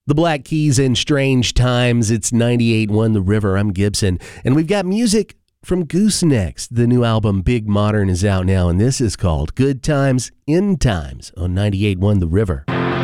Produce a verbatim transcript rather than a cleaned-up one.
The Black Keys and Strange Times. It's ninety-eight point one The River. I'm Gibson. And we've got music from Goose next. The new album Big Modern is out now, and this is called Good Times in Times on ninety-eight point one The River.